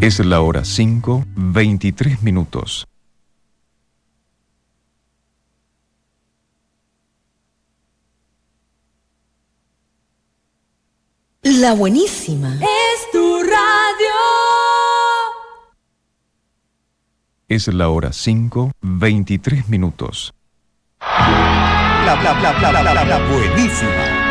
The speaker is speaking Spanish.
Es la hora 5:23. La buenísima. Es tu radio. Es la hora 5:23. La buenísima.